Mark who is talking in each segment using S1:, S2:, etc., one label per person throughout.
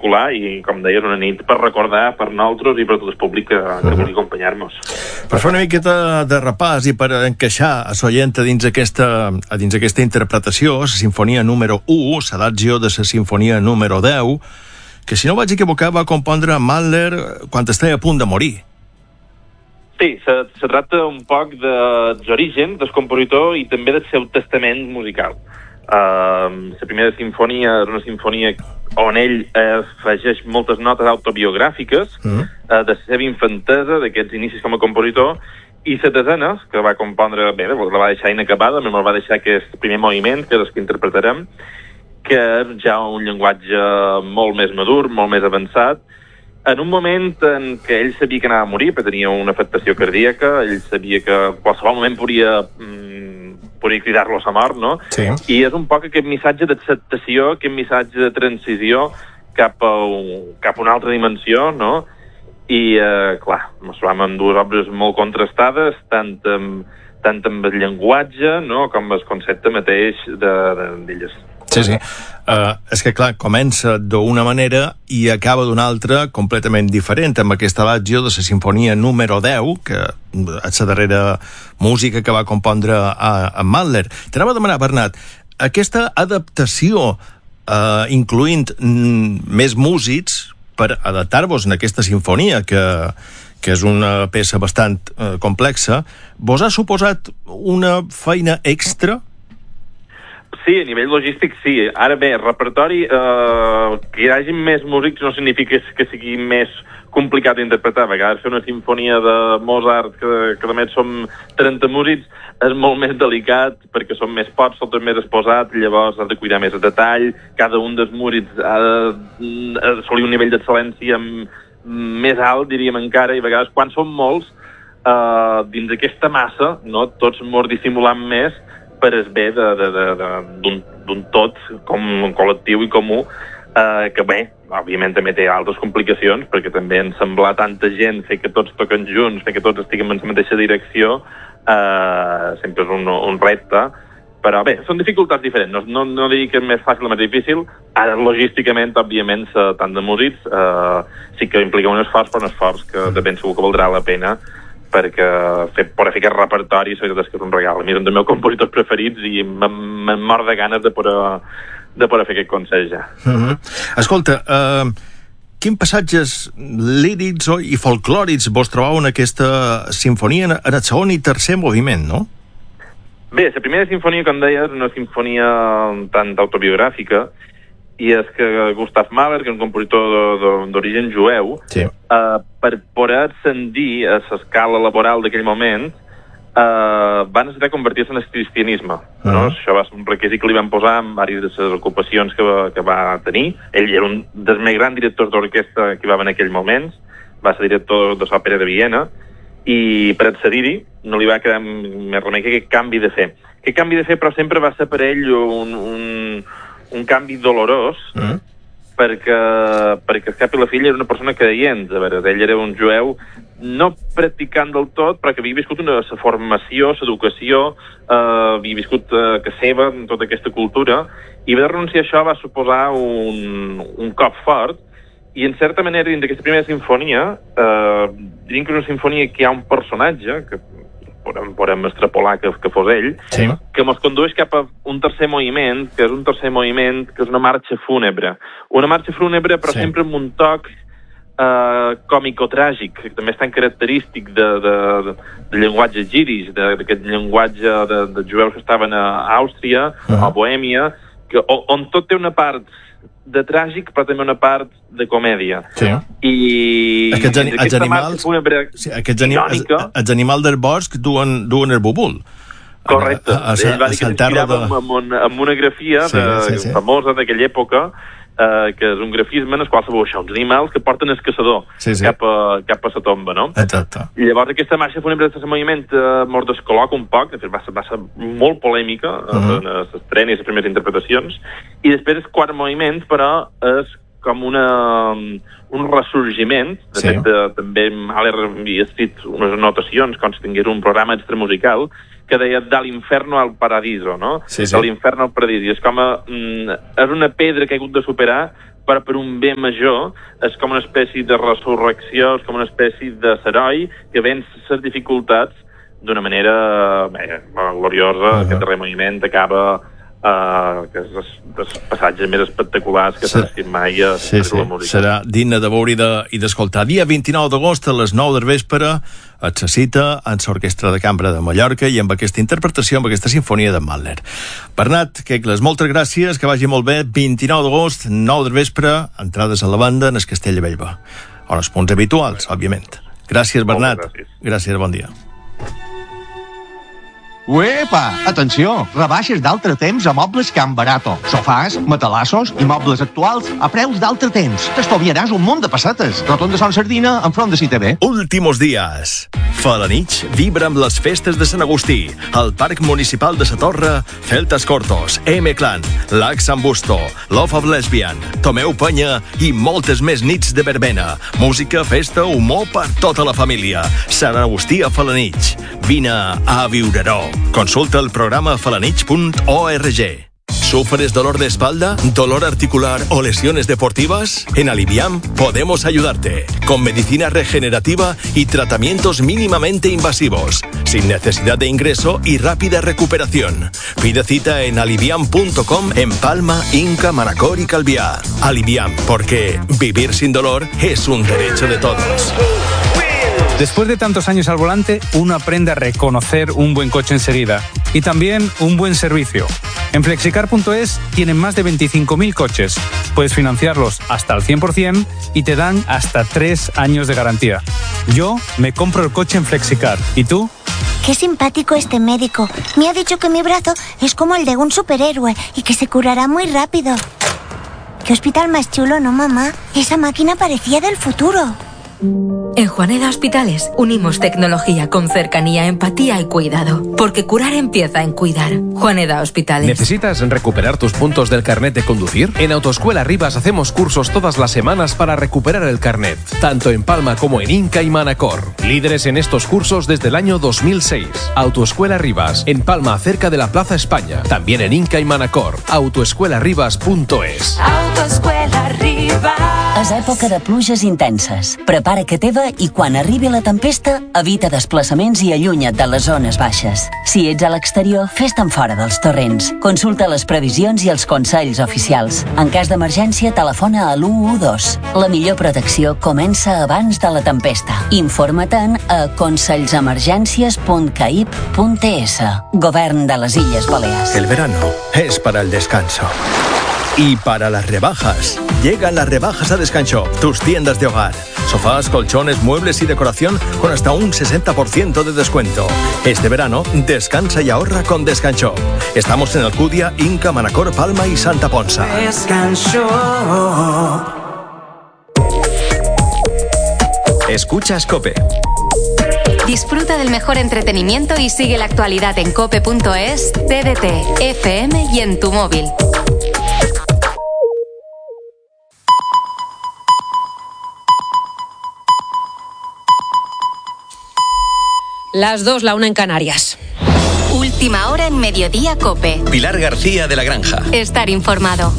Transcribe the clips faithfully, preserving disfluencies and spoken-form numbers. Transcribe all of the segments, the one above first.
S1: espectacular i, com deies, una nit per recordar per nosaltres i per tot el públic que, que vulgui acompanyar-nos.
S2: Per fer una miqueta de repàs i per encaixar a Sollenta dins aquesta, dins aquesta interpretació, la sinfonia número u, l'adagio de la sinfonia número deu, que, si no vaig equivocar, va compondre Mahler quan estava a punt de morir.
S1: Sí, se, se tracta un poc dels orígens del compositor i també del seu testament musical. Uh, la primera sinfonia és una sinfonia on ell eh, afegeix moltes notes autobiogràfiques mm. uh, de la seva infantesa, d'aquests inicis com a compositor, i la desena, que va compondre, bé, la va deixar inacabada, me va deixar aquest primer moviment, que és el que interpretarem, que és ja un llenguatge molt més madur, molt més avançat, en un moment en què ell sabia que anava a morir, perquè tenia una afectació cardíaca, ell sabia que en qualsevol moment podria... Mm, podria cridar-lo a mort, no?
S2: Sí.
S1: I és un poc aquest missatge d'acceptació, aquest missatge de transició cap a, un, cap a una altra dimensió, no? I, eh, clar, ens trobam amb dues obres molt contrastades, tant amb, tant amb el llenguatge, no?, com el concepte mateix d'elles. De,
S2: sí, sí. Uh, és que, clar, comença d'una manera i acaba d'una altra completament diferent, amb aquesta adagio de la sinfonia número deu, que és la darrera música que va compondre a, a Mahler. T'anava a demanar, Bernat, aquesta adaptació, uh, incloent mm, més músics, per adaptar-vos en aquesta sinfonia, que, que és una peça bastant uh, complexa, vos ha suposat una feina extra?
S1: Sí, a nivell logístic sí. Ara bé, repertori, eh, que hi hagi més músics no significa que sigui més complicat d'interpretar. A vegades fer una sinfonia de Mozart, que, que només som trenta músics, és molt més delicat, perquè són més pocs, tot és més exposat, llavors has de cuidar més el detall, cada un dels músics ha d'assolir un nivell d'excel·lència més alt, diríem encara, i a vegades quan són molts, eh, dins d'aquesta massa, no, tots mos dissimulant més, per es bé d'un tot com un col·lectiu i comú, eh, que bé, òbviament també té altres complicacions, perquè també ensemblar tanta gent, fer que tots toquen junts, fer que tots estiguem en la mateixa direcció, eh, sempre és un, un repte, però bé, són dificultats diferents, no, no, no dic que és més fàcil o més difícil, ara logísticament, òbviament, tant de músics, eh, sí que implica un esforç, però un esforç que de ben segur que valdrà la pena, perquè fer, poder fer aquest repertori és que és un regal. A mi és un dels meus compositors preferits i me'n mor de ganes de poder, de poder fer aquest concert ja.
S2: Uh-huh. Escolta, uh, quins passatges lírics i folclòrics vos trobeu en aquesta sinfonia, en el segon i tercer moviment, no?
S1: Bé, la primera sinfonia, com deia, és una sinfonia tant autobiogràfica, i és que Gustav Mahler, que és un compositor d'origen jueu,
S2: sí.
S1: eh, per poder ascendir a l'escala laboral d'aquell moment, eh, va necessitar convertir-se en el cristianisme. Uh-huh. No? Això va ser un requisit que li van posar en diverses de les ocupacions que va, que va tenir. Ell era un dels més grans directors d'orquestra que hi va haver en aquell moment, va ser director de l'Òpera de Viena, i per accedir-hi no li va quedar més remei que aquest canvi de fer. Aquest canvi de fer, però, sempre va ser per ell un... un un canvi dolorós, mm. perquè, perquè el cap i la filla era una persona creient. A veure, ell era un jueu no practicant del tot, però que havia viscut una sa formació, l'educació, eh, havia viscut eh, que seva en tota aquesta cultura, i haver de renunciar a això va suposar un, un cop fort, i en certa manera, dins d'aquesta primera sinfonia, eh, diríem que és una sinfonia que hi ha un personatge, que podem, podem extrapolar que, que fos ell, sí. que ens condueix cap a un tercer moviment, que és un tercer moviment, que és una marxa fúnebre. Una marxa fúnebre, però sí. sempre amb un toc eh, còmico-tràgic, que també és tan característic de, de, de, de llenguatge giris, d'aquest llenguatge de, de jueus que estaven a Àustria, uh-huh. a Bohèmia, que, on tot té una part de tràgic, però també una part de comèdia.
S2: Sí.
S1: I
S2: aquests, ani aquests animals, sí, aquests anim els animals del bosc duen, duen el bubul.
S1: Correcte. A, a, a, Ell va dir que s'inspirava de... amb, una, amb una grafia sí, de, sí, sí. famosa d'aquella època, eh, que és un grafisme en el qual se veu això, uns animals que porten el caçador sí, sí. cap a, cap a la tomba, no?
S2: Exacte.
S1: I llavors aquesta marxa fúnebre de moviment eh, mos descol·loca un poc, de fet va ser, va ser molt polèmica uh -huh. en les estrenes i les primeres interpretacions, i després el quart moviment, però, és com una, un ressorgiment, de sí. fet de, també Mahler havia escrit unes anotacions com si tingués un programa extramusical que deia de l'inferno al paradiso, no?
S2: Sí, sí.
S1: De l'inferno al paradís. I és com a, mm, és una pedra que he hagut de superar però per un bé major, és com una espècie de resurrecció, és com una espècie de heroi que venç les dificultats d'una manera bé, gloriosa. Uh-huh. Aquest darrer moviment acaba uh, que és dels passatges més espectaculars que s'ha escrit mai a
S2: sí, sí.
S1: la música.
S2: Serà digne de veure i de, i d'escoltar. Dia vint-i-nou d'agost a les nou del vespre et se cita en l'Orquestra de Cambra de Mallorca i amb aquesta interpretació, amb aquesta sinfonia de Mahler. Bernat Quecles, moltes gràcies, que vagi molt bé. vint-i-nou d'agost, nou del vespre, entrades a la banda en el Castell de Bellver. On els punts habituals, òbviament. Gràcies, Bernat.
S1: Gràcies.
S2: Gràcies, bon dia.
S3: Uepa! Atenció! Rebaixes d'altre temps a Mobles Can Barato. Sofàs, matalassos i mobles actuals a preus d'altre temps. T'estalviaràs un munt de pessetes. Rotonda Son Sardina, enfront de C I T V.
S2: Últimos días. Falanich vibra amb les festes de Sant Agustí. Al Parc Municipal de Sa Torre, Celtas Cortos, M-Clan, Lac Sant Busto, Love of Lesbian, Tomeu Penya i moltes més nits de verbena. Música, festa, humor per tota la família. Sant Agustí a Falanich. Vine a viure-ho. Consulta el programa falanich punto org. ¿Sufres dolor de espalda, dolor articular o lesiones deportivas? En Aliviam podemos ayudarte, con medicina regenerativa y tratamientos mínimamente invasivos, sin necesidad de ingreso y rápida recuperación. Pide cita en aliviam punto com en Palma, Inca, Manacor y Calviá. Aliviam, porque vivir sin dolor es un derecho de todos.
S4: Después de tantos años al volante, uno aprende a reconocer un buen coche enseguida y también un buen servicio. En flexicar punto es tienen más de veinticinco mil coches. Puedes financiarlos hasta al cien por ciento y te dan hasta tres años de garantía. Yo me compro el coche en Flexicar. ¿Y tú?
S5: Qué simpático este médico. Me ha dicho que mi brazo es como el de un superhéroe y que se curará muy rápido. Qué hospital más chulo, ¿no, mamá? Esa máquina parecía del futuro.
S6: En Juaneda Hospitales unimos tecnología con cercanía, empatía y cuidado, porque curar empieza en cuidar. Juaneda Hospitales.
S7: ¿Necesitas recuperar tus puntos del carnet de conducir? En Autoescuela Rivas hacemos cursos todas las semanas para recuperar el carnet, tanto en Palma como en Inca y Manacor. Líderes en estos cursos desde el año dos mil seis. Autoescuela Rivas, en Palma, cerca de la Plaza España. También en Inca y Manacor. autoescuela rivas punto es.
S8: Autoescuela Rivas.
S9: És època de pluges intenses. Prepara que teva i quan arribi la tempesta, evita desplaçaments i allunya't de les zones baixes. Si ets a l'exterior, fes-te'n fora dels torrents. Consulta les previsions i els consells oficials. En cas d'emergència, telefona a l'u u dos. La millor protecció comença abans de la tempesta. Informa-te'n a consells emergències punt caip punt es. Govern de les Illes Balears.
S2: El verano es para el descanso. Y para las rebajas. Llegan las rebajas a Descanshop, tus tiendas de hogar. Sofás, colchones, muebles y decoración con hasta un sesenta por ciento de descuento. Este verano, descansa y ahorra con Descanshop. Estamos en Alcudia, Inca, Manacor, Palma y Santa Ponsa.
S8: Descanshop.
S10: Escuchas COPE.
S6: Disfruta del mejor entretenimiento y sigue la actualidad en cope punto es, T D T, F M y en tu móvil.
S11: Las dos, la una en Canarias.
S6: Última hora en Mediodía COPE.
S10: Pilar García de la Granja.
S6: Estar informado.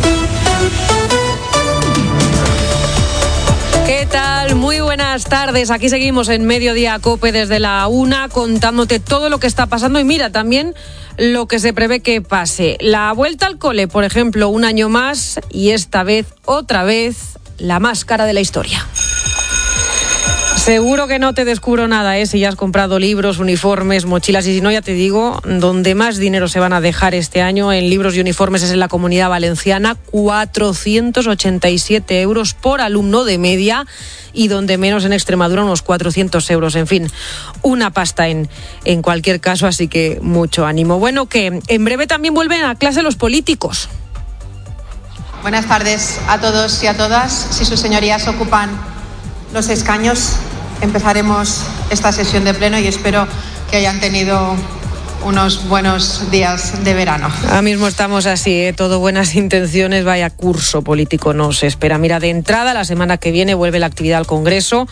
S11: ¿Qué tal? Muy buenas tardes. Aquí seguimos en Mediodía COPE desde la una contándote todo lo que está pasando y mira, también lo que se prevé que pase. La vuelta al cole, por ejemplo, un año más y esta vez, otra vez, la más cara de la historia. Seguro que no te descubro nada, ¿eh? Si ya has comprado libros, uniformes, mochilas y si no, ya te digo, donde más dinero se van a dejar este año en libros y uniformes es en la Comunidad Valenciana, cuatrocientos ochenta y siete euros por alumno de media y donde menos en Extremadura unos cuatrocientos euros. En fin, una pasta en, en cualquier caso, así que mucho ánimo. Bueno, que en breve también vuelven a clase los políticos.
S12: Buenas tardes a todos y a todas. Si sus señorías ocupan los escaños, empezaremos esta sesión de pleno y espero que hayan tenido unos buenos días de verano.
S11: Ahora mismo estamos así, ¿eh? Todo buenas intenciones, vaya curso político nos espera. Mira, de entrada, la semana que viene vuelve la actividad al Congreso,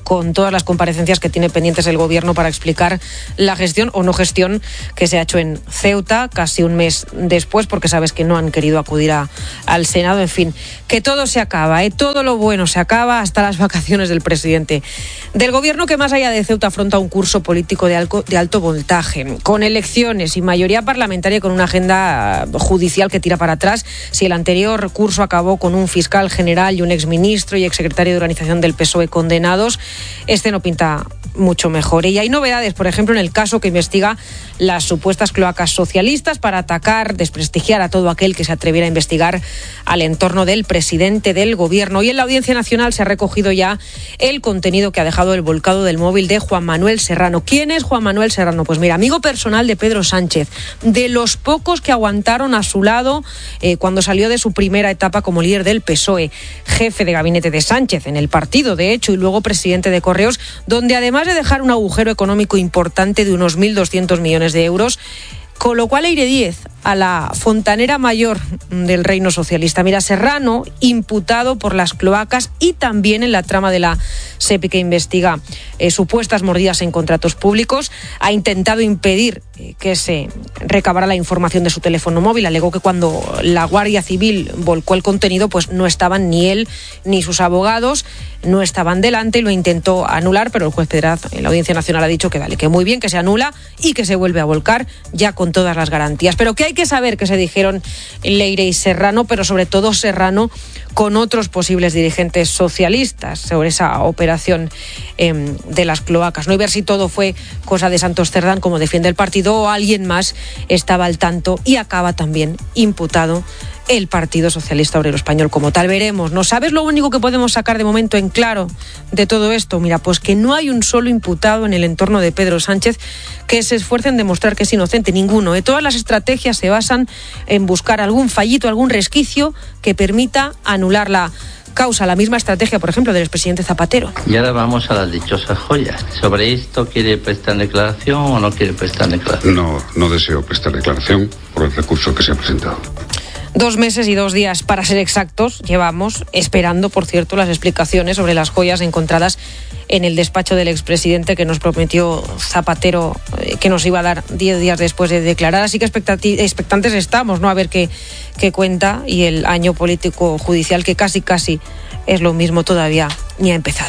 S11: con todas las comparecencias que tiene pendientes el gobierno para explicar la gestión o no gestión que se ha hecho en Ceuta casi un mes después, porque sabes que no han querido acudir a, al Senado. En fin, que todo se acaba, ¿eh? Todo lo bueno se acaba, hasta las vacaciones del presidente del gobierno, que más allá de Ceuta afronta un curso político de, alco, de alto voltaje, con elecciones y mayoría parlamentaria, con una agenda judicial que tira para atrás. Si el anterior curso acabó con un fiscal general y un exministro y exsecretario de organización del P S O E condenados, este no pinta mucho mejor. Y hay novedades, por ejemplo, en el caso que investiga las supuestas cloacas socialistas para atacar, desprestigiar a todo aquel que se atreviera a investigar al entorno del presidente del gobierno. Y en la Audiencia Nacional se ha recogido ya el contenido que ha dejado el volcado del móvil de Juan Manuel Serrano. ¿Quién es Juan Manuel Serrano? Pues mira, amigo personal de Pedro Sánchez, de los pocos que aguantaron a su lado eh, cuando salió de su primera etapa como líder del P S O E, jefe de gabinete de Sánchez en el partido, de hecho, y luego presidente de Correos, donde además de dejar un agujero económico importante de unos mil doscientos millones de euros, colocó a Leire Díez, a la fontanera mayor del reino socialista. Mira, Serrano, imputado por las cloacas y también en la trama de la SEPI que investiga eh, supuestas mordidas en contratos públicos, ha intentado impedir eh, que se recabara la información de su teléfono móvil. Alegó que cuando la Guardia Civil volcó el contenido, pues no estaban ni él ni sus abogados, no estaban delante, y lo intentó anular, pero el juez Pedraz en la Audiencia Nacional ha dicho que vale, que muy bien, que se anula y que se vuelve a volcar ya con todas las garantías. Pero que hay que saber que se dijeron Leire y Serrano, pero sobre todo Serrano con otros posibles dirigentes socialistas sobre esa operación eh, de las cloacas. No, y ver si todo fue cosa de Santos Cerdán, como defiende el partido, o alguien más estaba al tanto y acaba también imputado el Partido Socialista Obrero Español como tal. Veremos, ¿no? ¿Sabes lo único que podemos sacar de momento en claro de todo esto? Mira, pues que no hay un solo imputado en el entorno de Pedro Sánchez que se esfuerce en demostrar que es inocente, ninguno. ¿eh? Todas las estrategias se basan en buscar algún fallito, algún resquicio que permita anular la causa. La misma estrategia, por ejemplo, del expresidente Zapatero.
S13: Y ahora vamos a las dichosas joyas. ¿Sobre esto quiere prestar declaración o no quiere prestar declaración?
S14: No, no deseo prestar declaración por el recurso que se ha presentado.
S11: Dos meses y dos días, para ser exactos, llevamos esperando, por cierto, las explicaciones sobre las joyas encontradas en el despacho del expresidente que nos prometió Zapatero eh, que nos iba a dar diez días después de declarar. Así que expectantes estamos, ¿no? A ver qué, qué cuenta, y el año político judicial, que casi casi es lo mismo, todavía ni ha empezado.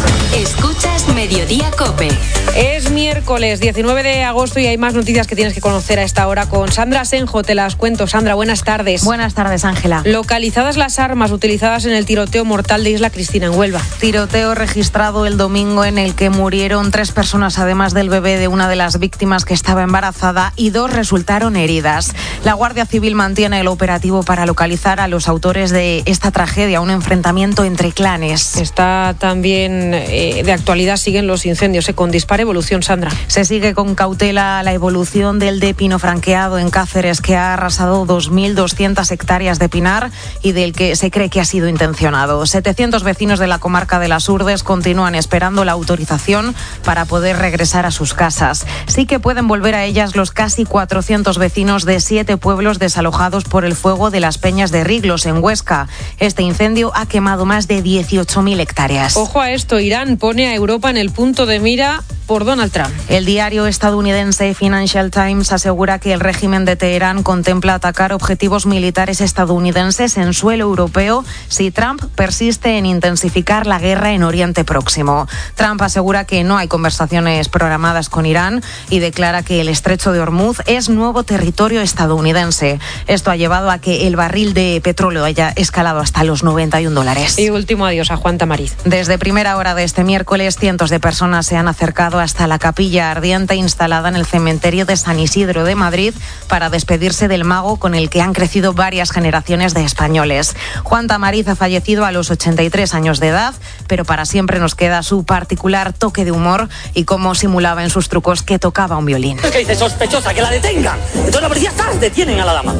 S6: Escuchas Mediodía COPE.
S11: Es miércoles diecinueve de agosto y hay más noticias que tienes que conocer a esta hora con Sandra Senjo. Te las cuento. Sandra, buenas tardes.
S15: Buenas tardes, Ángela.
S11: Localizadas las armas utilizadas en el tiroteo mortal de Isla Cristina en Huelva.
S15: Tiroteo registrado el domingo en el que murieron tres personas, además del bebé de una de las víctimas que estaba embarazada, y dos resultaron heridas. La Guardia Civil mantiene el operativo para localizar a los autores de esta tragedia, un enfrentamiento entre clanes.
S11: Está también eh, de actualidad, siguen los incendios, eh, con dispara evolución, Sandra.
S15: Se sigue con cautela la evolución del de pino franqueado en Cáceres, que ha arrasado dos mil doscientas hectáreas de pinar y del que se cree que ha sido intencionado. setecientos vecinos de la comarca de las Urdes continúan esperando la autorización para poder regresar a sus casas. Sí que pueden volver a ellas los casi cuatrocientos vecinos de siete pueblos desalojados por el fuego de las Peñas de Riglos, en Huesca. Este incendio ha quemado más de dieciocho mil hectáreas.
S11: Ojo a esto, Irán pone a Europa en el punto de mira por Donald Trump.
S15: El diario estadounidense Financial Times asegura que el régimen de Teherán contempla atacar objetivos militares estadounidenses en suelo europeo si Trump persiste en intensificar la guerra en Oriente Próximo. Trump asegura que no hay conversaciones programadas con Irán y declara que el estrecho de Hormuz es nuevo territorio estadounidense. Esto ha llevado a que el barril de petróleo haya escalado hasta los noventa y un dólares.
S11: Y último adiós a Juan Tamariz.
S15: Desde primera hora de este miércoles, cientos de personas se han acercado hasta la capilla ardiente instalada en el cementerio de San Isidro de Madrid para despedirse del mago con el que han crecido varias generaciones de españoles. Juan Tamariz ha fallecido a los ochenta y tres años de edad, pero para siempre nos queda su particular toque de humor y cómo simulaba en sus trucos que tocaba un violín.
S16: ¿Qué dice? Sospechosa, que la detengan. Entonces la policía está, detienen a la dama.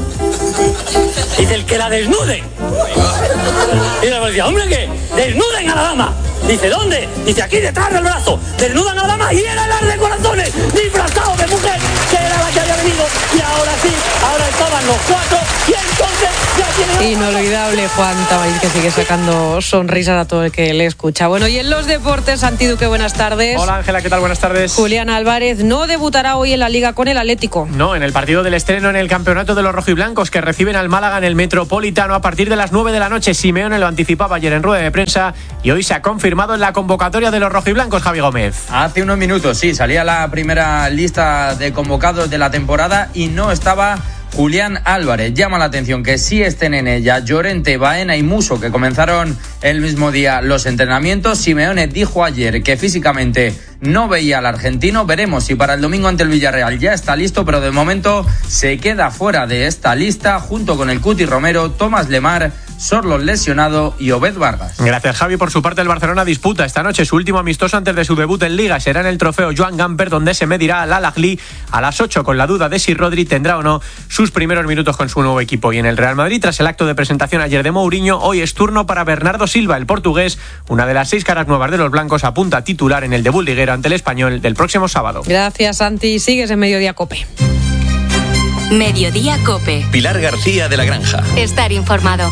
S16: Dice el que la desnuden. Y la policía, hombre, que desnuden a la dama. Dice, ¿dónde? Dice, aquí detrás del brazo. Desnudan a la dama y era el ar de corazones disfrazado de mujer, que era la que había venido. Y ahora sí, ahora estaban los cuatro y entonces ya tiene...
S11: Inolvidable Juan Tamayo, que sigue sacando sonrisas a todo el que le escucha. Bueno, y en los deportes, Santi Duque, buenas tardes.
S17: Hola Ángela, ¿qué tal? Buenas tardes.
S11: Julián Álvarez no debutará hoy en la Liga con el Atlético.
S17: No, en el partido del estreno en el campeonato de los rojiblancos, que reciben al Málaga en el Metropolitano a partir de las nueve de la noche. Simeone lo anticipaba ayer en rueda de prensa y hoy se ha confirmado en la convocatoria de los rojiblancos, Javi Gómez.
S18: Hace unos minutos, sí, salía la primera lista de convocados de la temporada y no estaba Julián Álvarez. Llama la atención que sí estén en ella Llorente, Baena y Muso, que comenzaron el mismo día los entrenamientos. Simeone dijo ayer que físicamente no veía al argentino. Veremos si para el domingo ante el Villarreal ya está listo, pero de momento se queda fuera de esta lista junto con el Cuti Romero, Tomás Lemar, Sorloth lesionado y Obed Vargas.
S17: Gracias, Javi. Por su parte, el Barcelona disputa esta noche su último amistoso antes de su debut en Liga. Será en el trofeo Joan Gamper, donde se medirá al Al-Ahly a las ocho, con la duda de si Rodri tendrá o no sus primeros minutos con su nuevo equipo. Y en el Real Madrid, tras el acto de presentación ayer de Mourinho, hoy es turno para Bernardo Silva, el portugués, una de las seis caras nuevas de los blancos, apunta a titular en el debut liguero ante el Español del próximo sábado.
S11: Gracias, Santi. Sigues en Mediodía COPE.
S10: Mediodía COPE. Pilar García de la Granja.
S6: Estar informado.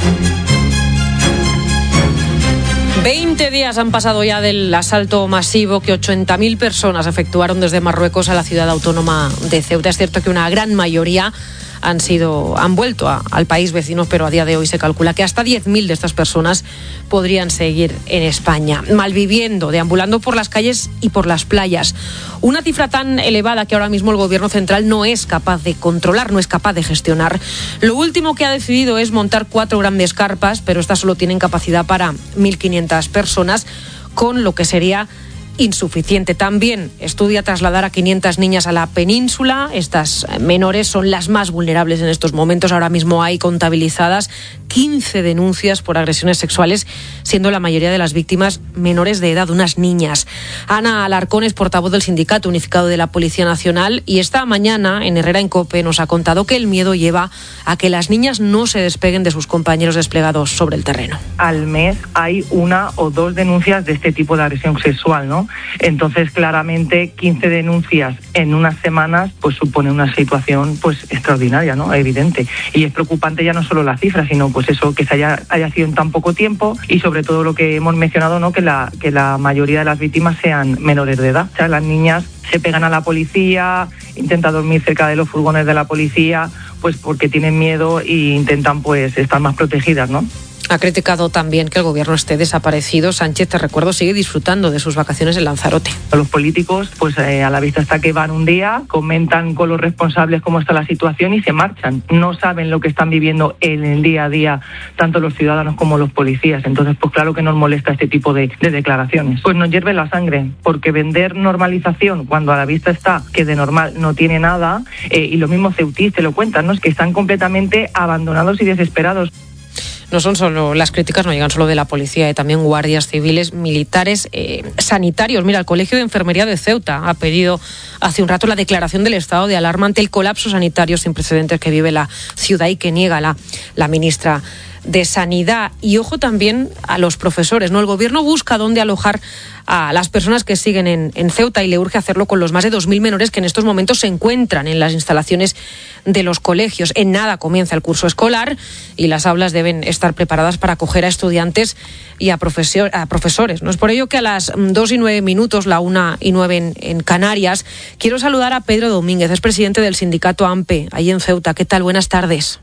S11: veinte días han pasado ya del asalto masivo que ochenta mil personas efectuaron desde Marruecos a la ciudad autónoma de Ceuta. Es cierto que una gran mayoría han sido han vuelto a, al país vecino, pero a día de hoy se calcula que hasta diez mil de estas personas podrían seguir en España, malviviendo, deambulando por las calles y por las playas. Una cifra tan elevada que ahora mismo el gobierno central no es capaz de controlar, no es capaz de gestionar. Lo último que ha decidido es montar cuatro grandes carpas, pero estas solo tienen capacidad para mil quinientas personas, con lo que sería insuficiente. También estudia trasladar a quinientas niñas a la península. Estas menores son las más vulnerables en estos momentos. Ahora mismo hay contabilizadas quince denuncias por agresiones sexuales, siendo la mayoría de las víctimas menores de edad, unas niñas. Ana Alarcón es portavoz del Sindicato Unificado de la Policía Nacional y esta mañana en Herrera en COPE nos ha contado que el miedo lleva a que las niñas no se despeguen de sus compañeros desplegados sobre el terreno.
S19: Al mes hay una o dos denuncias de este tipo de agresión sexual, ¿no? Entonces, claramente, quince denuncias en unas semanas, pues supone una situación pues extraordinaria, ¿no? Evidente. Y es preocupante ya no solo la cifra, sino pues eso, que se haya, haya sido en tan poco tiempo y sobre todo lo que hemos mencionado, ¿no? Que la, que la mayoría de las víctimas sean menores de edad. O sea, las niñas se pegan a la policía, intentan dormir cerca de los furgones de la policía, pues porque tienen miedo e intentan pues estar más protegidas, ¿no?
S11: Ha criticado también que el gobierno esté desaparecido. Sánchez, te recuerdo, sigue disfrutando de sus vacaciones en Lanzarote.
S19: Los políticos, pues eh, a la vista está que van un día, comentan con los responsables cómo está la situación y se marchan. No saben lo que están viviendo en el día a día, tanto los ciudadanos como los policías. Entonces, pues claro que nos molesta este tipo de, de declaraciones. Pues nos hierve la sangre, porque vender normalización cuando a la vista está que de normal no tiene nada, eh, y lo mismo Ceutís te lo cuentan, ¿no? Es que están completamente abandonados y desesperados.
S11: No son solo las críticas, no llegan solo de la policía, eh, también guardias civiles, militares, eh, sanitarios. Mira, el Colegio de Enfermería de Ceuta ha pedido hace un rato la declaración del estado de alarma ante el colapso sanitario sin precedentes que vive la ciudad y que niega la, la ministra de Sanidad. Y ojo también a los profesores, ¿no? El gobierno busca dónde alojar a las personas que siguen en, en Ceuta y le urge hacerlo con los más de dos mil menores que en estos momentos se encuentran en las instalaciones de los colegios. En nada comienza el curso escolar y las aulas deben estar preparadas para acoger a estudiantes y a, profesor, a profesores, ¿no? Es por ello que a las dos y nueve minutos, la una y nueve en, en Canarias, quiero saludar a Pedro Domínguez, es presidente del sindicato AMPE, ahí en Ceuta. ¿Qué tal? Buenas tardes.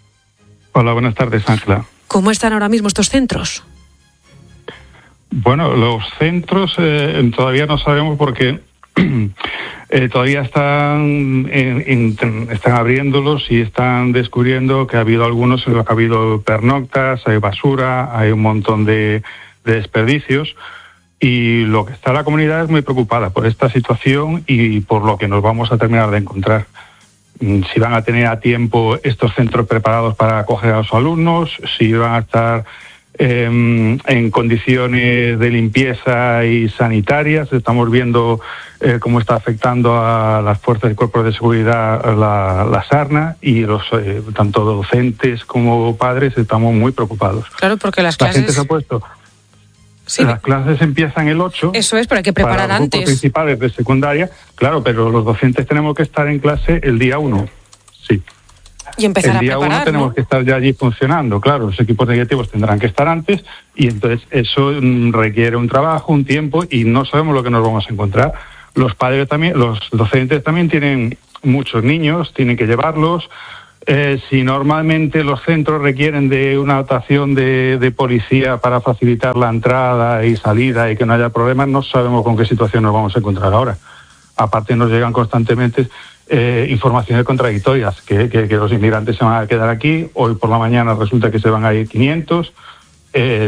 S20: Hola, buenas tardes, Ángela.
S11: ¿Cómo están ahora mismo estos centros?
S20: Bueno, los centros eh, todavía no sabemos porque eh, todavía están, en, en, están abriéndolos y están descubriendo que ha habido algunos en los que ha habido pernoctas, hay basura, hay un montón de, de desperdicios. Y lo que está la comunidad es muy preocupada por esta situación y por lo que nos vamos a terminar de encontrar. Si van a tener a tiempo estos centros preparados para acoger a los alumnos, si van a estar eh, en condiciones de limpieza y sanitarias. Estamos viendo eh, cómo está afectando a las fuerzas y cuerpos de seguridad la, la sarna y los eh, tanto docentes como padres estamos muy preocupados.
S11: Claro, porque las
S20: la
S11: clases...
S20: gente se ha puesto...
S11: Sí.
S20: Las clases empiezan el ocho.
S11: Eso es, pero hay que preparar
S20: para los grupos
S11: antes.
S20: principales de secundaria, claro, pero los docentes tenemos que estar en clase el día uno. Sí.
S11: Y empezar
S20: el
S11: a
S20: día
S11: preparar,
S20: uno tenemos
S11: ¿no?
S20: que estar ya allí funcionando. Claro, los equipos directivos tendrán que estar antes y entonces eso mm, requiere un trabajo, un tiempo y no sabemos lo que nos vamos a encontrar. Los padres también, los docentes también tienen muchos niños, tienen que llevarlos. Eh, si normalmente los centros requieren de una dotación de, de policía para facilitar la entrada y salida y que no haya problemas, no sabemos con qué situación nos vamos a encontrar ahora. Aparte nos llegan constantemente eh, informaciones contradictorias, que, que, que los inmigrantes se van a quedar aquí, hoy por la mañana resulta que se van a ir quinientos. Eh,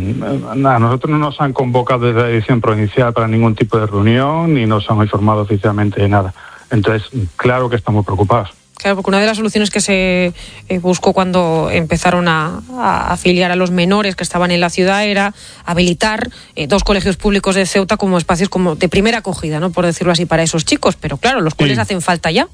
S20: a nosotros no nos han convocado desde la dirección provincial para ningún tipo de reunión ni nos han informado oficialmente de nada. Entonces, claro que estamos preocupados.
S11: Claro, porque una de las soluciones que se eh, buscó cuando empezaron a, a afiliar a los menores que estaban en la ciudad era habilitar eh, dos colegios públicos de Ceuta como espacios como de primera acogida, ¿no? Por decirlo así, para esos chicos. Pero claro, los cuales sí. hacen falta ya.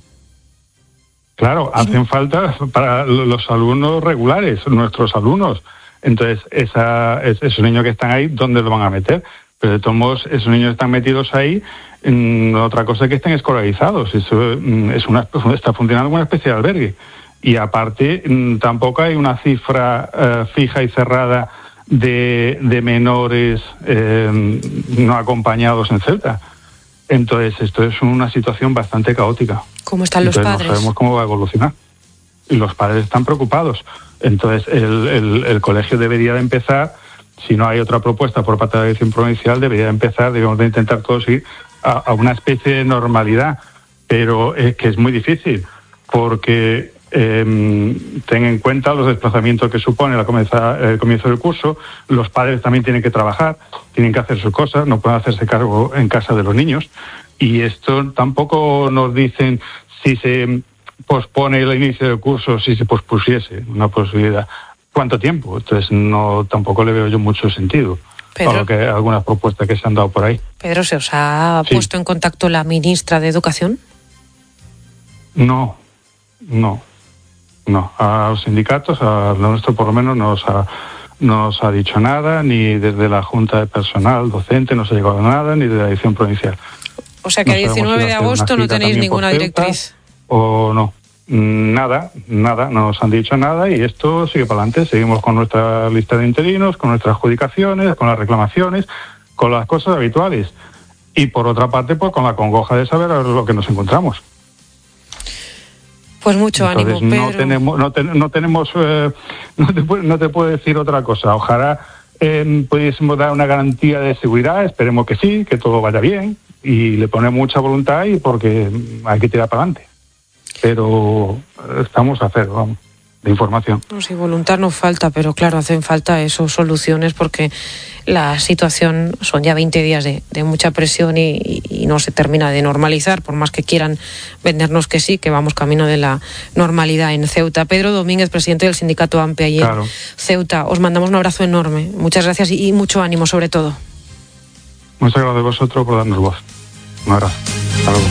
S20: Claro, hacen falta para los alumnos regulares, nuestros alumnos. Entonces, esa, esos niños que están ahí, ¿dónde los van a meter? Pero de todos modos, esos niños están metidos ahí. Mm, otra cosa es que estén escolarizados. Eso mm, es una, está funcionando como una especie de albergue. Y aparte, mm, tampoco hay una cifra eh, fija y cerrada de, de menores eh, no acompañados en Ceuta. Entonces, esto es una situación bastante caótica.
S11: ¿Cómo están los
S20: Entonces,
S11: padres?
S20: No sabemos cómo va a evolucionar. Y los padres están preocupados. Entonces, el, el, el colegio debería de empezar, si no hay otra propuesta por parte de la dirección provincial, debería de empezar, debemos de intentar todos ir a, a una especie de normalidad. Pero es que es muy difícil, porque eh, ten en cuenta los desplazamientos que supone la comienza, el comienzo del curso. Los padres también tienen que trabajar, tienen que hacer sus cosas, no pueden hacerse cargo en casa de los niños. Y esto tampoco nos dicen si se pospone el inicio del curso, si se pospusiese una posibilidad. ¿Cuánto tiempo? Entonces no, tampoco le veo yo mucho sentido.
S11: Pedro,
S20: a lo que algunas propuestas que se han dado por ahí.
S11: Pedro, ¿se os ha sí. puesto en contacto la ministra de Educación?
S20: No, no, no. A los sindicatos, a lo nuestro por lo menos, no nos ha, no nos ha dicho nada, ni desde la Junta de Personal Docente no se ha llegado a nada, ni de la dirección provincial.
S11: O sea que a no diecinueve de agosto no tenéis ninguna directriz.
S20: O no, nada, nada, no nos han dicho nada y esto sigue para adelante. Seguimos con nuestra lista de interinos, con nuestras adjudicaciones, con las reclamaciones, con las cosas habituales. Y por otra parte, pues con la congoja de saber lo que nos encontramos.
S11: Pues mucho
S20: Entonces,
S11: ánimo, Pedro.
S20: No tenemos, no, te, no tenemos, eh, no, te, no te puedo decir otra cosa. Ojalá eh, pudiésemos dar una garantía de seguridad, esperemos que sí, que todo vaya bien y le ponemos mucha voluntad y porque hay que tirar para adelante. Pero estamos a hacer, vamos, de información.
S11: No, si voluntad no falta, pero claro, hacen falta eso, soluciones, porque la situación son ya veinte días de, de mucha presión y, y no se termina de normalizar, por más que quieran vendernos que sí, que vamos camino de la normalidad en Ceuta. Pedro Domínguez, presidente del sindicato AMPE allí claro. en Ceuta, os mandamos un abrazo enorme. Muchas gracias y, y mucho ánimo sobre todo.
S20: Muchas gracias a vosotros por darnos voz. Un abrazo. Hasta luego.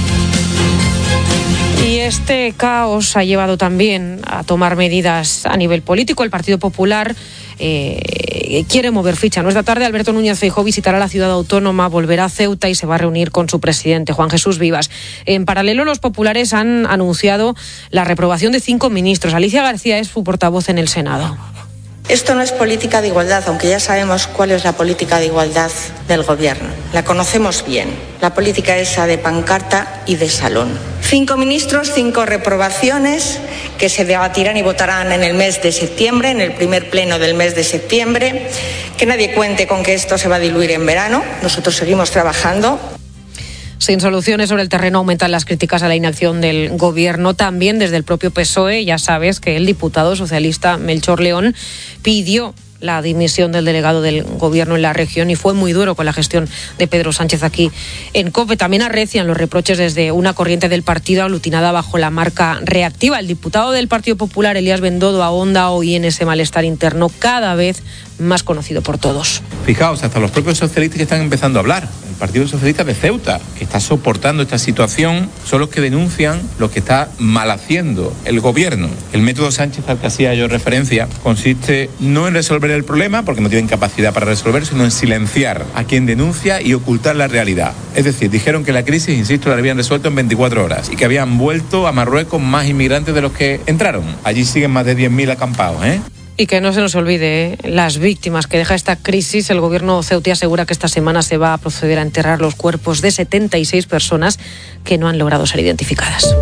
S11: Y este caos ha llevado también a tomar medidas a nivel político. El Partido Popular eh, quiere mover ficha. ¿No? Esta tarde Alberto Núñez Feijóo visitará la ciudad autónoma, volverá a Ceuta y se va a reunir con su presidente, Juan Jesús Vivas. En paralelo, los populares han anunciado la reprobación de cinco ministros. Alicia García es su portavoz en el Senado.
S21: Esto no es política de igualdad, aunque ya sabemos cuál es la política de igualdad del Gobierno. La conocemos bien. La política esa de pancarta y de salón. Cinco ministros, cinco reprobaciones que se debatirán y votarán en el mes de septiembre, en el primer pleno del mes de septiembre. Que nadie cuente con que esto se va a diluir en verano. Nosotros seguimos trabajando.
S11: Sin soluciones sobre el terreno aumentan las críticas a la inacción del Gobierno. También desde el propio P S O E, ya sabes que el diputado socialista Melchor León pidió la dimisión del delegado del Gobierno en la región y fue muy duro con la gestión de Pedro Sánchez aquí en COPE. También arrecian los reproches desde una corriente del partido aglutinada bajo la marca reactiva. El diputado del Partido Popular, Elías Bendodo, ahonda hoy en ese malestar interno cada vez más conocido por todos.
S22: Fijaos, hasta los propios socialistas que están empezando a hablar
S1: el Partido Socialista de Ceuta, que está soportando esta situación, son los que denuncian lo que está mal haciendo el gobierno. El método Sánchez al que hacía yo referencia consiste no en resolver el problema, porque no tienen capacidad para resolver, sino en silenciar a quien denuncia y ocultar la realidad. Es decir, dijeron que la crisis, insisto, la habían resuelto en veinticuatro horas y que habían vuelto a Marruecos más inmigrantes de los que entraron. Allí siguen más de diez mil acampados, ¿eh?
S11: Y que no se nos olvide, ¿eh? Las víctimas que deja esta crisis. El gobierno ceutí asegura que esta semana se va a proceder a enterrar los cuerpos de setenta y seis personas que no han logrado ser identificadas.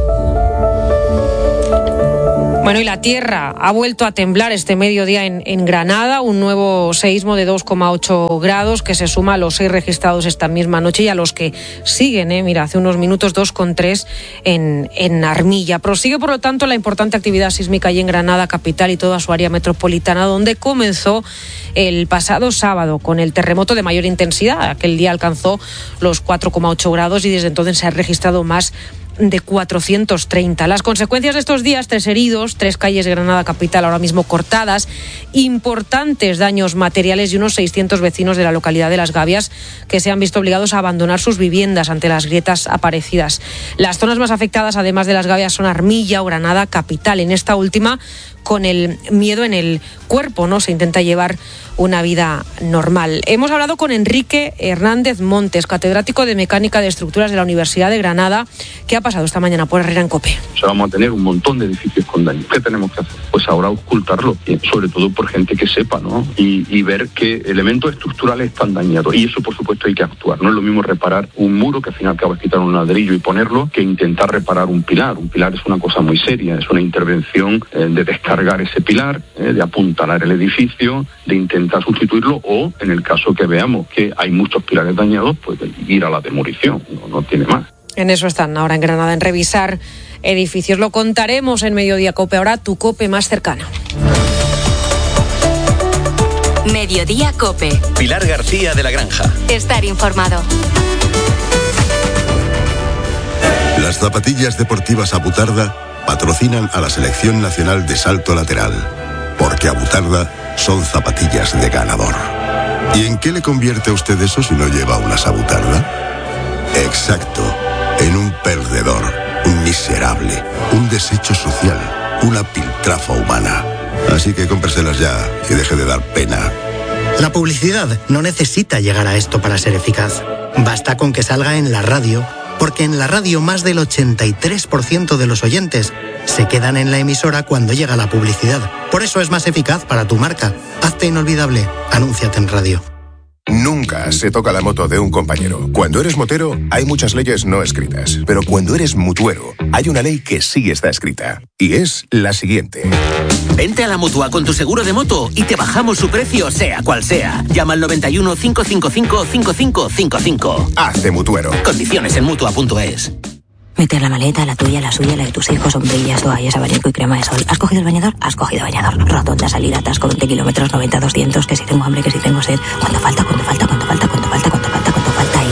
S11: Bueno, y la tierra ha vuelto a temblar este mediodía en, en Granada, un nuevo seísmo de dos coma ocho grados que se suma a los seis registrados esta misma noche y a los que siguen, eh, mira, hace unos minutos dos coma tres en, en Armilla. Prosigue, por lo tanto, la importante actividad sísmica allí en Granada capital y toda su área metropolitana, donde comenzó el pasado sábado con el terremoto de mayor intensidad. Aquel día alcanzó los cuatro coma ocho grados y desde entonces se ha registrado más de cuatrocientos treinta. Las consecuencias de estos días: tres heridos, tres calles de Granada capital ahora mismo cortadas, importantes daños materiales y unos seiscientos vecinos de la localidad de Las Gavias que se han visto obligados a abandonar sus viviendas ante las grietas aparecidas. Las zonas más afectadas, además de Las Gavias, son Armilla o Granada capital. En esta última, con el miedo en el cuerpo, ¿no? Se intenta llevar una vida normal. Hemos hablado con Enrique Hernández Montes, catedrático de Mecánica de Estructuras de la Universidad de Granada, que ha pasado esta mañana por Herrera en COPE.
S22: O sea, vamos a tener un montón de edificios con daño. ¿Qué tenemos que hacer? Pues ahora ocultarlo, sobre todo por gente que sepa, ¿no? Y, y ver qué elementos estructurales están dañados. Y eso, por supuesto, hay que actuar. No es lo mismo reparar un muro, que al final acaba de quitar un ladrillo y ponerlo, que intentar reparar un pilar. Un pilar es una cosa muy seria, es una intervención eh, de descargar ese pilar, eh, de apuntalar el edificio, de intentar sustituirlo, o en el caso que veamos que hay muchos pilares dañados, pues ir a la demolición, no, no tiene más.
S11: En eso están ahora en Granada, en revisar edificios. Lo contaremos en Mediodía COPE. Ahora tu COPE más cercana.
S23: Mediodía COPE.
S10: Pilar García de la Granja.
S23: Estar informado.
S24: Las zapatillas deportivas Abutarda patrocinan a la Selección Nacional de Salto Lateral, porque Abutarda son zapatillas de ganador. ¿Y en qué le convierte a usted eso si no lleva unas Abutarda? Exacto, en un perdedor, un miserable, un desecho social, una piltrafa humana. Así que cómpreselas ya y deje de dar pena.
S25: La publicidad no necesita llegar a esto para ser eficaz. Basta con que salga en la radio, porque en la radio más del ochenta y tres por ciento de los oyentes se quedan en la emisora cuando llega la publicidad. Por eso es más eficaz para tu marca. Hazte inolvidable. Anúnciate en radio.
S26: Nunca se toca la moto de un compañero. Cuando eres motero, hay muchas leyes no escritas. Pero cuando eres mutuero, hay una ley que sí está escrita. Y es la siguiente.
S27: Vente a la Mutua con tu seguro de moto y te bajamos su precio, sea cual sea. Llama al noventa y uno, cinco cinco cinco, cinco cinco cinco cinco.
S26: Haz de mutuero.
S27: Condiciones en mutua punto es.
S28: Meter la maleta, la tuya, la suya, la de tus hijos, sombrillas, toallas, abanico y crema de sol. ¿Has cogido el bañador? Has cogido bañador. Rotonda, salida, atasco, veinte kilómetros, noventa, doscientos, que si tengo hambre, que si tengo sed. ¿Cuánto falta? ¿Cuánto falta? ¿Cuánto falta? ¿Cuánto falta? ¿Cuánto falta? ¿Cuánto falta?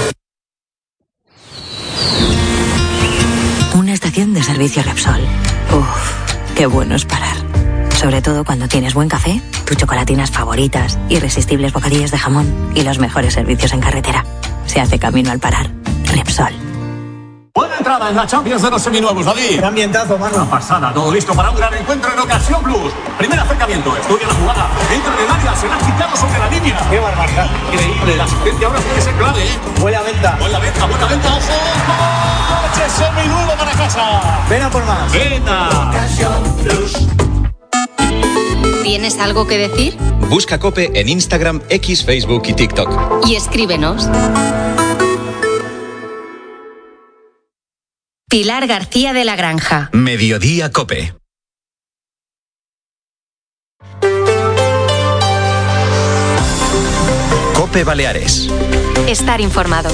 S28: Y... una estación de servicio Repsol. Uf, qué bueno es parar. Sobre todo cuando tienes buen café, tus chocolatinas favoritas, irresistibles bocadillos de jamón y los mejores servicios en carretera. Se hace camino al parar. Repsol.
S29: Buena entrada en la Champions de los seminuevos, David.
S30: Qué ambientazo, mano.
S29: Una pasada, todo listo para un gran encuentro en Ocasión Plus. Primer acercamiento, estudia la jugada. Entra en el área, será quitado sobre la línea.
S30: Qué barbaridad.
S29: Increíble, la asistencia ahora puede ser clave, ¿eh?
S30: Buena venta.
S29: Buena venta, buena venta, ojo. Coche seminuevo para casa.
S30: Ven a por más.
S29: Venta.
S30: Ocasión Plus.
S23: ¿Tienes algo que decir?
S10: Busca COPE en Instagram, X, Facebook y TikTok.
S23: Y escríbenos. Pilar García de la Granja.
S10: Mediodía COPE. COPE Baleares.
S23: Estar informado.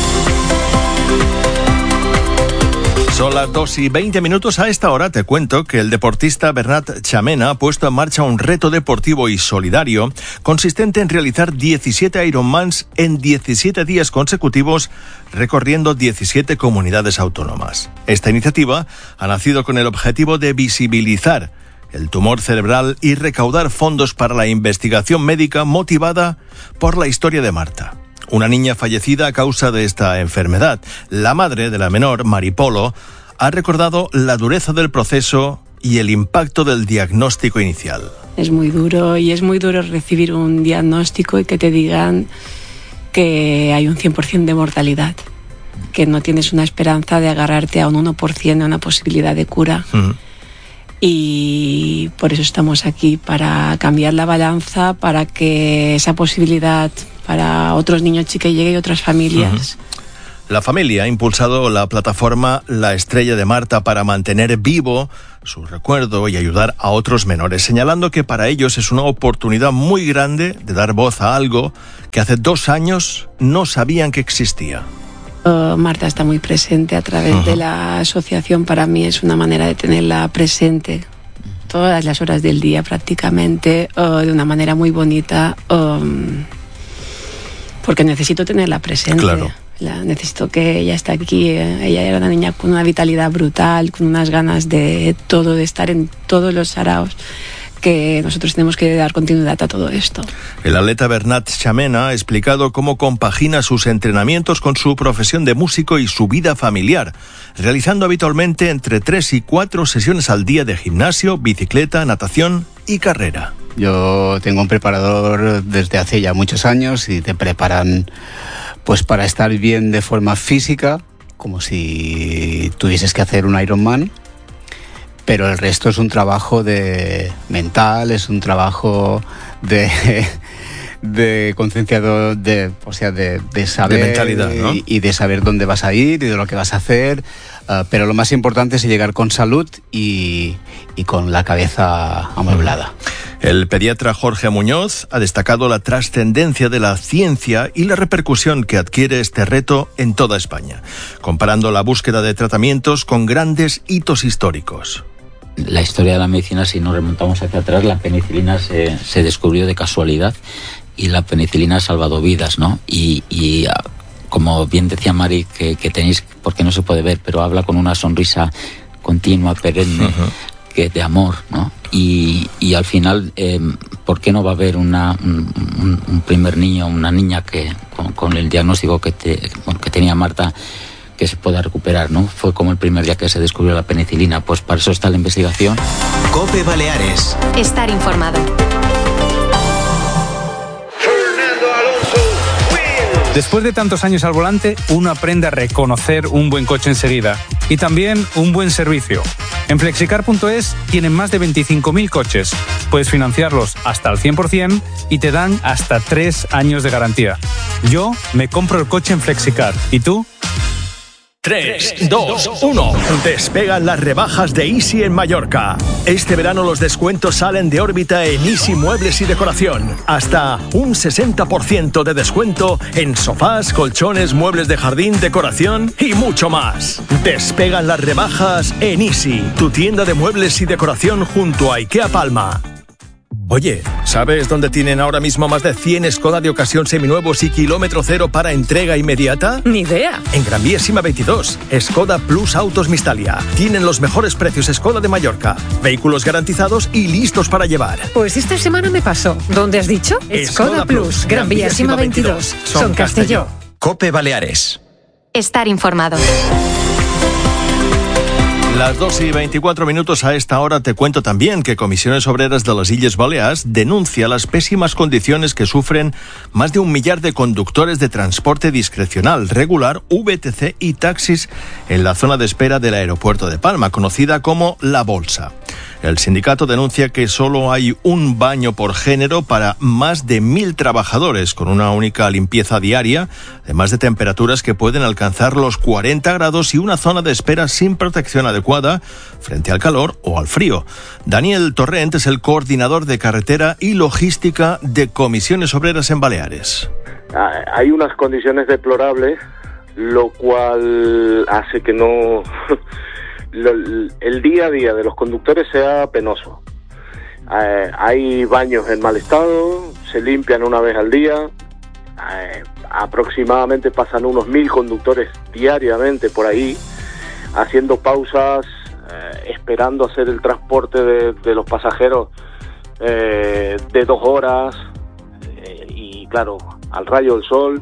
S2: Son las dos y veinte minutos. A esta hora te cuento que el deportista Bernat Chamena ha puesto en marcha un reto deportivo y solidario consistente en realizar diecisiete Ironmans en diecisiete días consecutivos, recorriendo diecisiete comunidades autónomas. Esta iniciativa ha nacido con el objetivo de visibilizar el tumor cerebral y recaudar fondos para la investigación médica motivada por la historia de Marta, una niña fallecida a causa de esta enfermedad. La madre de la menor, Maripolo, ha recordado la dureza del proceso y el impacto del diagnóstico inicial.
S3: Es muy duro y es muy duro recibir un diagnóstico y que te digan que hay un cien por ciento de mortalidad, que no tienes una esperanza de agarrarte a un uno por ciento, a una posibilidad de cura. Uh-huh. Y por eso estamos aquí, para cambiar la balanza, para que esa posibilidad para otros niños que llegue y otras familias.
S2: Uh-huh. La familia ha impulsado la plataforma La Estrella de Marta para mantener vivo su recuerdo y ayudar a otros menores, señalando que para ellos es una oportunidad muy grande de dar voz a algo que hace dos años no sabían que existía.
S3: Uh, Marta está muy presente a través uh-huh. de la asociación. Para mí es una manera de tenerla presente todas las horas del día prácticamente, uh, de una manera muy bonita, um, porque necesito tenerla presente.
S2: Claro.
S3: La, necesito que ella esté aquí. Ella era una niña con una vitalidad brutal, con unas ganas de todo, de estar en todos los saraos, que nosotros tenemos que dar continuidad a todo esto.
S2: El atleta Bernat Chamena ha explicado cómo compagina sus entrenamientos con su profesión de músico y su vida familiar, realizando habitualmente entre tres y cuatro sesiones al día de gimnasio, bicicleta, natación y carrera.
S4: Yo tengo un preparador desde hace ya muchos años y te preparan pues para estar bien de forma física, como si tuvieses que hacer un Ironman, pero el resto es un trabajo de mental, es un trabajo de de concienciado, de, o sea, de, de saber
S2: de mentalidad, ¿no?
S4: y, y de saber dónde vas a ir y de lo que vas a hacer, uh, pero lo más importante es llegar con salud y, y con la cabeza amueblada.
S2: El pediatra Jorge Muñoz ha destacado la trascendencia de la ciencia y la repercusión que adquiere este reto en toda España, comparando la búsqueda de tratamientos con grandes hitos históricos.
S5: La historia de la medicina, si nos remontamos hacia atrás, la penicilina se, se descubrió de casualidad y la penicilina ha salvado vidas, ¿no? Y, y como bien decía Mari, que, que tenéis, porque no se puede ver, pero habla con una sonrisa continua, perenne, uh-huh. que de amor, ¿no? Y, y al final, eh, ¿por qué no va a haber una, un, un primer niño, una niña que con, con el diagnóstico que, te, que tenía Marta, que se pueda recuperar, ¿no? Fue como el primer día que se descubrió la penicilina. Pues para eso está la investigación.
S10: COPE Baleares.
S23: Estar informado.
S7: Después de tantos años al volante, uno aprende a reconocer un buen coche enseguida y también un buen servicio. En flexicar punto es tienen más de veinticinco mil coches. Puedes financiarlos hasta al cien por ciento y te dan hasta tres años de garantía. Yo me compro el coche en Flexicar. ¿Y tú?
S2: tres, dos, uno. Despegan las rebajas de Easy en Mallorca. Este verano los descuentos salen de órbita en Easy Muebles y Decoración. Hasta un sesenta por ciento de descuento en sofás, colchones, muebles de jardín, decoración y mucho más. Despegan las rebajas en Easy, tu tienda de muebles y decoración junto a IKEA Palma. Oye, ¿sabes dónde tienen ahora mismo más de cien Skoda de ocasión seminuevos y kilómetro cero para entrega inmediata?
S11: Ni idea.
S2: En Gran Vía Sima veintidós, Skoda Plus Autos Mistalia. Tienen los mejores precios Skoda de Mallorca. Vehículos garantizados y listos para llevar.
S11: Pues esta semana me pasó. ¿Dónde has dicho? Skoda Plus, Gran Vía Sima veintidós. Son Castelló.
S10: COPE Baleares.
S23: Estar informado.
S2: Las dos y veinticuatro minutos a esta hora te cuento también que Comisiones Obreras de las Illes Balears denuncia las pésimas condiciones que sufren más de un millar de conductores de transporte discrecional, regular, V T C y taxis en la zona de espera del aeropuerto de Palma, conocida como La Bolsa. El sindicato denuncia que solo hay un baño por género para más de mil trabajadores, con una única limpieza diaria, además de temperaturas que pueden alcanzar los cuarenta grados y una zona de espera sin protección adecuada frente al calor o al frío. Daniel Torrent es el coordinador de carretera y logística de Comisiones Obreras en Baleares.
S8: Hay unas condiciones deplorables, lo cual hace que no... el día a día de los conductores sea penoso. Eh, hay baños en mal estado, se limpian una vez al día, eh, aproximadamente pasan unos mil conductores diariamente por ahí, haciendo pausas, eh, esperando hacer el transporte de, de los pasajeros eh, de dos horas, eh, y claro, al rayo del sol,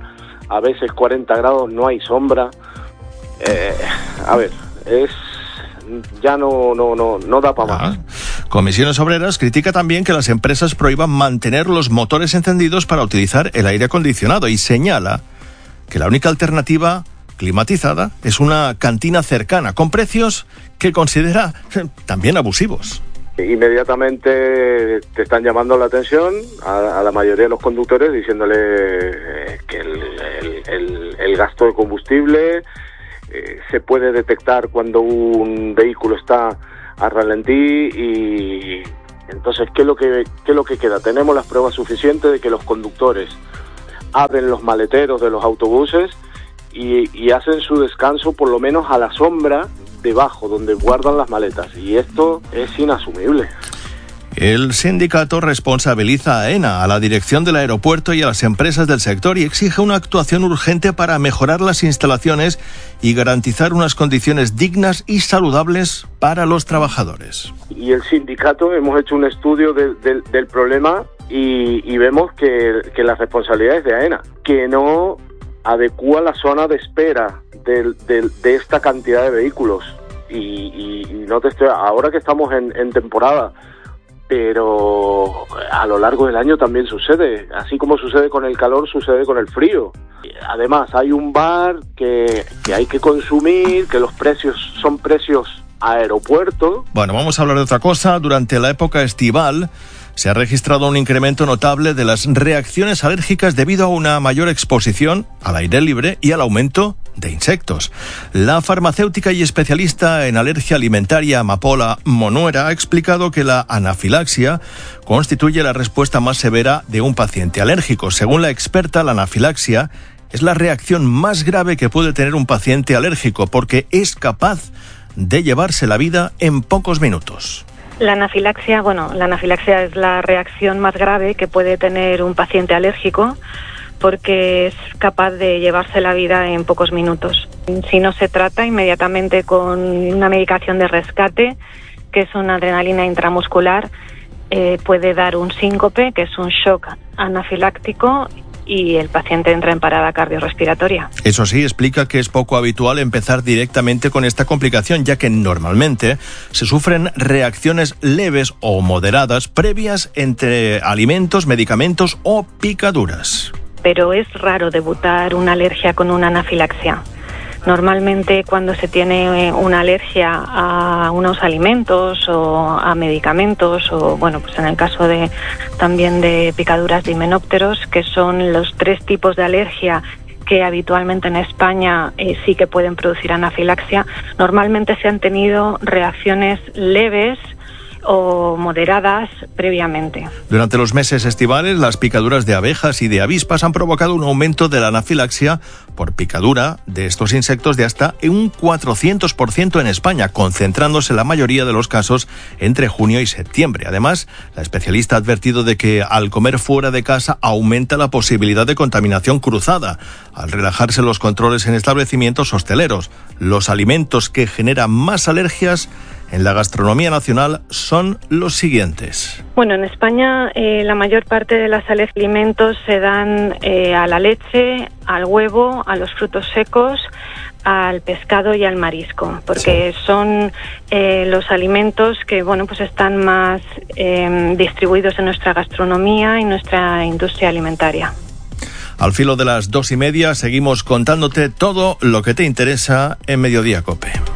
S8: a veces cuarenta grados, no hay sombra. Eh, a ver, es ya no no no no da para más.
S2: Comisiones Obreras critica también que las empresas prohíban mantener los motores encendidos para utilizar el aire acondicionado y señala que la única alternativa climatizada es una cantina cercana con precios que considera también abusivos.
S8: Inmediatamente te están llamando la atención a, a la mayoría de los conductores diciéndole eh, que el, el, el, el gasto de combustible eh, se puede detectar cuando un vehículo está a ralentí y entonces ¿qué es lo que qué es lo que queda? Tenemos las pruebas suficientes de que los conductores abren los maleteros de los autobuses y, y hacen su descanso por lo menos a la sombra debajo, donde guardan las maletas, y esto es inasumible.
S2: El sindicato responsabiliza a AENA, a la dirección del aeropuerto y a las empresas del sector y exige una actuación urgente para mejorar las instalaciones y garantizar unas condiciones dignas y saludables para los trabajadores.
S8: Y el sindicato hemos hecho un estudio de, de, del problema y, y vemos que, que la responsabilidad es de AENA, que no adecúa la zona de espera de, de, de esta cantidad de vehículos. Y, y, y no te estoy, ahora que estamos en, en temporada, pero a lo largo del año también sucede, así como sucede con el calor, sucede con el frío. Además, hay un bar que, que hay que consumir, que los precios son precios aeropuerto.
S2: Bueno, vamos a hablar de otra cosa. Durante la época estival se ha registrado un incremento notable de las reacciones alérgicas debido a una mayor exposición al aire libre y al aumento de insectos. La farmacéutica y especialista en alergia alimentaria Amapola Monuera ha explicado que la anafilaxia constituye la respuesta más severa de un paciente alérgico. Según la experta, la anafilaxia es la reacción más grave que puede tener un paciente alérgico porque es capaz de llevarse la vida en pocos minutos.
S6: La anafilaxia, bueno, la anafilaxia es la reacción más grave que puede tener un paciente alérgico porque es capaz de llevarse la vida en pocos minutos. Si no se trata inmediatamente con una medicación de rescate, que es una adrenalina intramuscular, eh, puede dar un síncope, que es un shock anafiláctico, y el paciente entra en parada cardiorrespiratoria.
S2: Eso sí, explica que es poco habitual empezar directamente con esta complicación, ya que normalmente se sufren reacciones leves o moderadas previas entre alimentos, medicamentos o picaduras.
S6: Pero es raro debutar una alergia con una anafilaxia. Normalmente cuando se tiene una alergia a unos alimentos o a medicamentos o, bueno, pues en el caso de también de picaduras de himenópteros, que son los tres tipos de alergia que habitualmente en España eh, sí que pueden producir anafilaxia, normalmente se han tenido reacciones leves o moderadas previamente. Durante los meses estivales, las picaduras de abejas y de avispas han provocado un aumento de la anafilaxia por picadura de estos insectos de hasta un cuatrocientos por ciento en España, concentrándose la mayoría de los casos entre junio y septiembre. Además, la especialista ha advertido de que al comer fuera de casa aumenta la posibilidad de contaminación cruzada, al relajarse los controles en establecimientos hosteleros. Los alimentos que generan más alergias en la gastronomía nacional son los siguientes. Bueno, en España eh, la mayor parte de los alimentos se dan eh, a la leche, al huevo, a los frutos secos, al pescado y al marisco, porque sí. son eh, los alimentos que, bueno, pues están más eh, distribuidos en nuestra gastronomía y nuestra industria alimentaria. Al filo de las dos y media seguimos contándote todo lo que te interesa en Mediodía COPE.